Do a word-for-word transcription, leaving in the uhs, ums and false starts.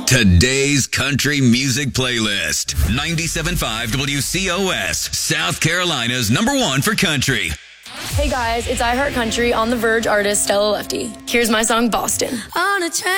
Today's country music playlist. ninety-seven point five W C O S, South Carolina's number one for country. Hey guys, it's I Heart Country on the Verge artist Stella Lefty. Here's my song, Boston. On a train.